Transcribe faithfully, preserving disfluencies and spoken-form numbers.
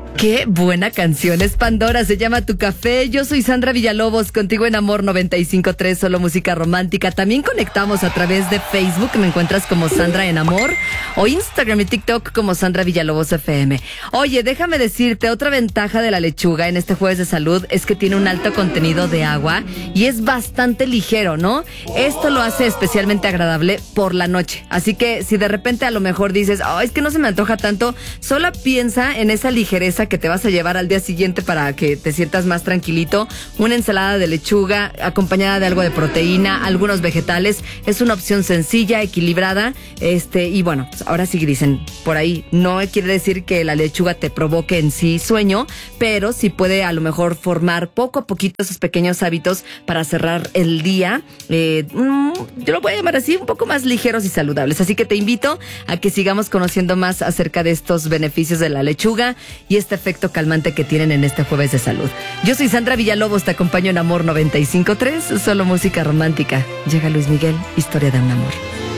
Qué buena canción, es Pandora, se llama Tu Café. Yo soy Sandra Villalobos, contigo en Amor noventa y cinco punto tres, solo música romántica. También conectamos a través de Facebook, me encuentras como Sandra en Amor, o Instagram y TikTok como Sandra Villalobos F M. Oye, déjame decirte, otra ventaja de la lechuga en este jueves de salud es que tiene un alto contenido de agua y es bastante ligero, ¿no? Esto lo hace especialmente agradable por la noche. Así que si de repente a lo mejor dices, oh, es que no se me antoja tanto, solo piensa en esa ligereza que te vas a llevar al día siguiente para que te sientas más tranquilito. Una ensalada de lechuga acompañada de algo de proteína, algunos vegetales. Es una opción sencilla, equilibrada. Este, y bueno, pues ahora sí dicen por ahí, no quiere decir que la lechuga te provoque en sí sueño, pero sí puede a lo mejor formar poco a poquito esos pequeños hábitos para cerrar el día. Eh, yo lo voy a llamar así, un poco más ligeros y saludables. Así que te invito a que sigamos conociendo más acerca de estos beneficios de la lechuga y este efecto calmante que tienen en este jueves de salud. Yo soy Sandra Villalobos, te acompaño en Amor noventa y cinco punto tres, solo música romántica. Llega Luis Miguel, Historia de un amor.